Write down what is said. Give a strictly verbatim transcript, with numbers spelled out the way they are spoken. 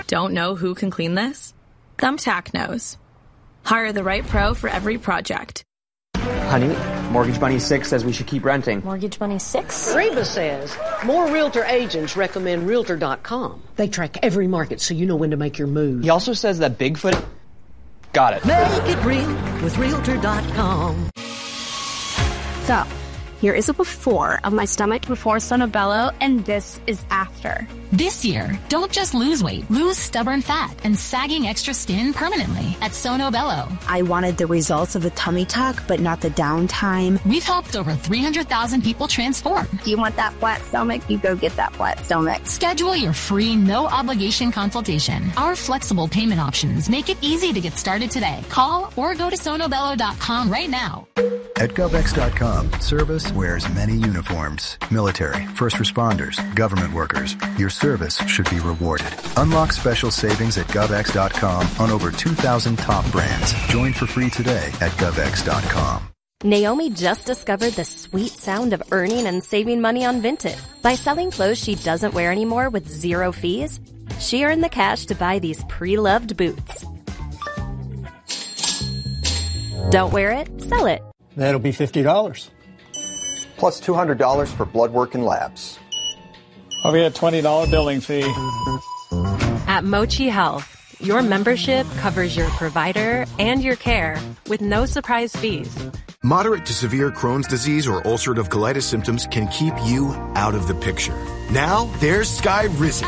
Don't know who can clean this? Thumbtack knows. Hire the right pro for every project. Honey, Mortgage Bunny six says we should keep renting. Mortgage Bunny six? Reba says more realtor agents recommend Realtor dot com. They track every market so you know when to make your move. He also says that Bigfoot... Got it. Make it real with Realtor dot com. So, here is a before of my stomach before Sonobello, and this is after. This year, don't just lose weight, lose stubborn fat and sagging extra skin permanently at Sonobello. I wanted the results of the tummy tuck, but not the downtime. We've helped over three hundred thousand people transform. If you want that flat stomach, you go get that flat stomach. Schedule your free, no-obligation consultation. Our flexible payment options make it easy to get started today. Call or go to Sonobello dot com right now. At GovX dot com, service wears many uniforms. Military, first responders, government workers. Your service should be rewarded. Unlock special savings at GovX dot com on over two thousand top brands. Join for free today at GovX dot com. Naomi just discovered the sweet sound of earning and saving money on Vinted. By selling clothes she doesn't wear anymore with zero fees, she earned the cash to buy these pre-loved boots. Don't wear it, sell it. That'll be fifty dollars. Plus two hundred dollars for blood work and labs. I'll be a twenty dollars billing fee. At Mochi Health, your membership covers your provider and your care with no surprise fees. Moderate to severe Crohn's disease or ulcerative colitis symptoms can keep you out of the picture. Now, there's Skyrizi,